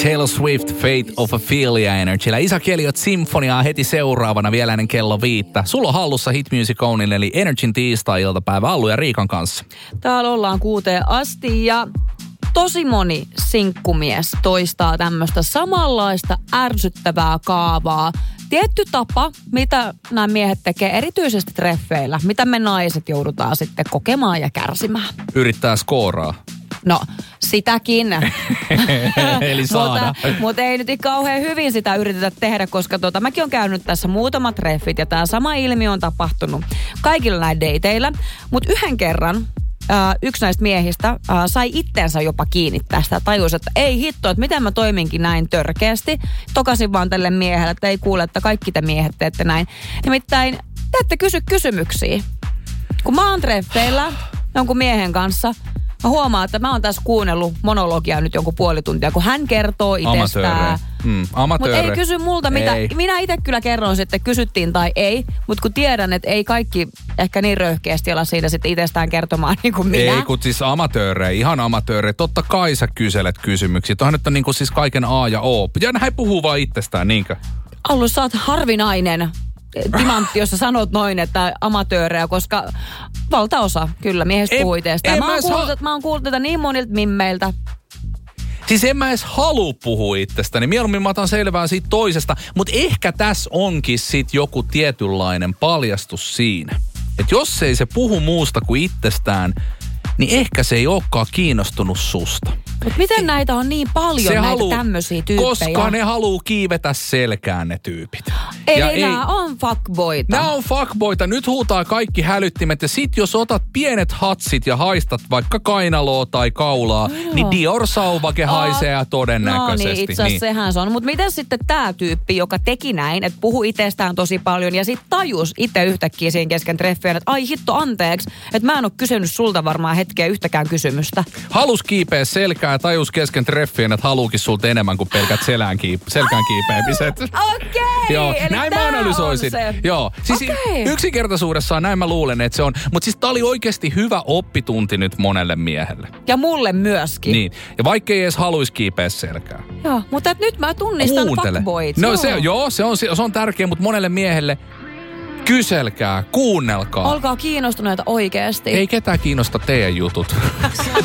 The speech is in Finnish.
Taylor Swift, Fate of Ophelia Energyllä. Isaac Elliot Symphoniaa heti seuraavana vielä ennen kello 5. Sulla on hallussa Hit Music Ownille, eli Energyn tiistai-iltapäivä Allu ja Riikan kanssa. Täällä ollaan 6 asti ja tosi moni sinkkumies toistaa tämmöistä samanlaista ärsyttävää kaavaa. Tietty tapa, mitä nämä miehet tekee, erityisesti treffeillä, mitä me naiset joudutaan sitten kokemaan ja kärsimään. Yrittää skooraa. No, sitäkin. Eli saada. Mutta ei nyt kauhean hyvin sitä yritetä tehdä, koska mäkin on käynyt tässä muutamat treffit ja tämä sama ilmiö on tapahtunut kaikilla näillä dateilla. Mutta yhden kerran yksi näistä miehistä sai itteensä jopa kiinni tästä. Tajusi, että ei hitto, että miten mä toiminkin näin törkeästi. Tokasin vaan tälle miehelle, että ei kuule, että kaikki te miehet teette näin. Nimittäin te ette kysy kysymyksiä. Kun mä oon treffeillä jonkun miehen kanssa, mä huomaan, että mä oon tässä kuunnellut monologia nyt jonkun puoli tuntia, kun hän kertoo itsestään. Mutta ei kysy multa mitä. Minä itse kyllä kerron sitten, kysyttiin tai ei. Mutta kun tiedän, että ei kaikki ehkä niin röyhkeästi olla siitä sitten itsestään kertomaan niin kuin minä. Ei, kun siis ihan amatöörejä. Totta kai sä kyselet kysymyksiä. Tuohan nyt on niin kuin siis kaiken A ja O. Ja hän puhuu vaan itsestään, niinkö? Allu, sä oot harvinainen timantti, jos sä sanot noin, että amatöörejä, koska valtaosa kyllä miehistä puhuu itsestään. Mä oon kuullut tätä niin monilta mimmeiltä. Siis en mä edes halua puhua itsestäni. Mieluummin mä otan selvää siitä toisesta. Mutta ehkä tässä onkin sit joku tietynlainen paljastus siinä. Että jos ei se puhu muusta kuin itsestään, niin ehkä se ei olekaan kiinnostunut susta. Mutta miten näitä on niin paljon, näitä tämmöisiä tyyppejä? Koska ne haluu kiivetä selkään ne tyypit. Eli nämä on fuckboita. Nämä on fuckboita. Nyt huutaa kaikki hälyttimet. Ja sit jos otat pienet hatsit ja haistat vaikka kainaloa tai kaulaa, niin Dior-sauvake haisee todennäköisesti. No niin, itse asiassa sehän se on. Mutta miten sitten tämä tyyppi, joka teki näin, että puhui itsestään tosi paljon ja sit tajus itse yhtäkkiä siinä kesken treffeillä, että ai hitto anteeksi, että mä en ole kysynyt sulta varmaan hetkeä yhtäkään kysymystä. Halus kiipeä selkään ja tajus kesken treffien, että haluukin sulta enemmän kuin pelkät selkään kiipeämiset. Okei, joo, eli näin mä analysoisin. Joo, siis yksinkertaisuudessaan näin mä luulen, että se on. Mutta siis tää oli oikeasti hyvä oppitunti nyt monelle miehelle. Ja mulle myöskin. Niin, ja vaikka ei edes haluisi kiipeä selkään. Joo, mutta nyt mä tunnistan fuckboyt. No se on tärkeä, mutta monelle miehelle kyselkää, kuunnelkaa. Olkaa kiinnostuneita oikeasti. Ei ketään kiinnosta teidän jutut.